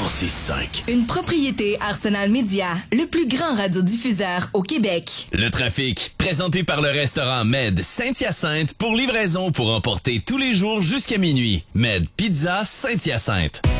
1065. Une propriété Arsenal Média, le plus grand radiodiffuseur au Québec. Le trafic, présenté par le restaurant Med Saint-Hyacinthe pour livraison pour emporter tous les jours jusqu'à minuit. Med Pizza Saint-Hyacinthe.